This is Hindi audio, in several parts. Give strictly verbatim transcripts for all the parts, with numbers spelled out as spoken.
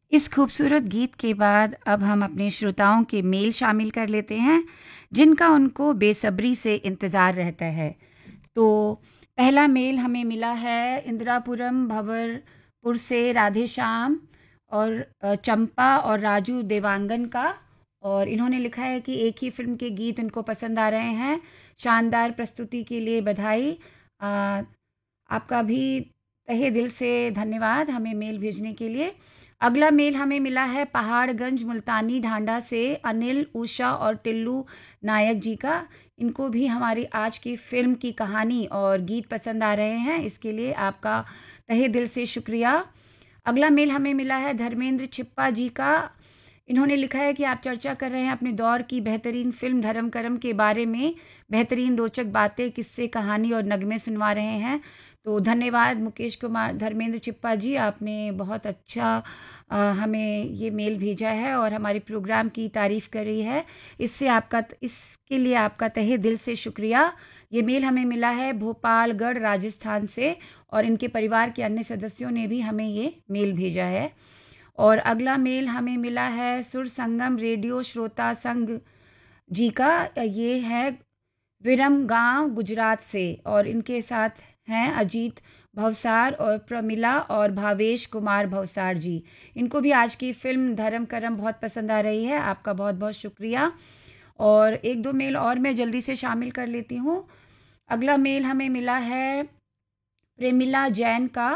इस खूबसूरत गीत के बाद अब हम अपने श्रोताओं के मेल शामिल कर लेते हैं जिनका उनको बेसब्री से इंतज़ार रहता है। तो पहला मेल हमें मिला है इंदिरापुरम भंवरपुर से राधे श्याम और अ, चंपा और राजू देवांगन का। और इन्होंने लिखा है कि एक ही फिल्म के गीत इनको पसंद आ रहे हैं। शानदार प्रस्तुति के लिए बधाई। अ, आपका भी तहे दिल से धन्यवाद हमें मेल भेजने के लिए। अगला मेल हमें मिला है पहाड़गंज मुल्तानी ढांडा से अनिल, उषा और टिल्लू नायक जी का। इनको भी हमारी आज की फ़िल्म की कहानी और गीत पसंद आ रहे हैं, इसके लिए आपका तहे दिल से शुक्रिया। अगला मेल हमें मिला है धर्मेंद्र छिप्पा जी का। इन्होंने लिखा है कि आप चर्चा कर रहे हैं अपने दौर की बेहतरीन फ़िल्म धर्म करम के बारे में, बेहतरीन रोचक बातें, किस्से, कहानी और नगमे सुनवा रहे हैं। तो धन्यवाद मुकेश कुमार धर्मेंद्र छिप्पा जी, आपने बहुत अच्छा अ, हमें ये मेल भेजा है और हमारे प्रोग्राम की तारीफ़ करी है। इससे आपका इसके लिए आपका तहे दिल से शुक्रिया। ये मेल हमें मिला है भोपालगढ़ राजस्थान से और इनके परिवार के अन्य सदस्यों ने भी हमें ये मेल भेजा है। और अगला मेल हमें मिला है सुर संगम रेडियो श्रोता संघ जी का। ये है विरम गांव गुजरात से और इनके साथ हैं अजीत भवसार और प्रमिला और भावेश कुमार भवसार जी। इनको भी आज की फ़िल्म धर्म करम बहुत पसंद आ रही है। आपका बहुत बहुत शुक्रिया। और एक दो मेल और मैं जल्दी से शामिल कर लेती हूँ। अगला मेल हमें मिला है प्रेमिला जैन का।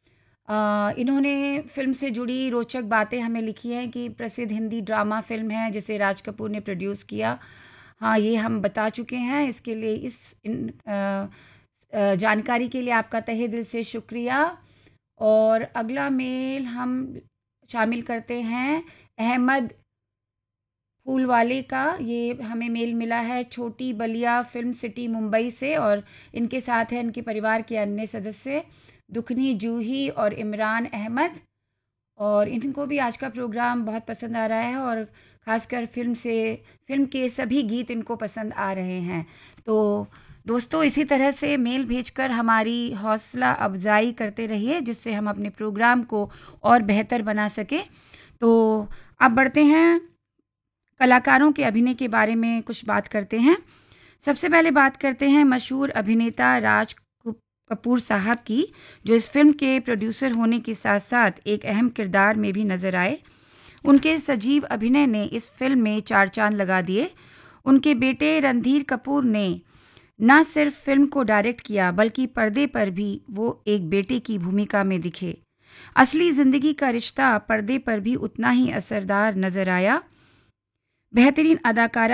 अ, इन्होंने फ़िल्म से जुड़ी रोचक बातें हमें लिखी हैं कि प्रसिद्ध हिंदी ड्रामा फ़िल्म है जिसे राज कपूर ने प्रोड्यूस किया। हाँ, ये हम बता चुके हैं। इसके लिए इस इन अ, अ, जानकारी के लिए आपका तहे दिल से शुक्रिया। और अगला मेल हम शामिल करते हैं अहमद फूलवाले का। ये हमें मेल मिला है छोटी बलिया फ़िल्म सिटी मुंबई से और इनके साथ हैं इनके परिवार के अन्य सदस्य दुखनी जूही और इमरान अहमद। और इनको भी आज का प्रोग्राम बहुत पसंद आ रहा है और ख़ासकर फ़िल्म से फ़िल्म के सभी गीत इनको पसंद आ रहे हैं। तो दोस्तों, इसी तरह से मेल भेजकर हमारी हौसला अफजाई करते रहिए जिससे हम अपने प्रोग्राम को और बेहतर बना सकें। तो अब बढ़ते हैं कलाकारों के अभिनय के बारे में कुछ बात करते हैं। सबसे पहले बात करते हैं मशहूर अभिनेता राज कप- कपूर साहब की, जो इस फिल्म के प्रोड्यूसर होने के साथ साथ एक अहम किरदार में भी नजर आए। उनके सजीव अभिनय ने इस फिल्म में चार चांद लगा दिए। उनके बेटे रणधीर कपूर ने न सिर्फ फिल्म को डायरेक्ट किया बल्कि पर्दे पर भी वो एक बेटे की भूमिका में दिखे। असली जिंदगी का रिश्ता पर्दे पर भी उतना ही असरदार नजर आया। बेहतरीन अदाकारा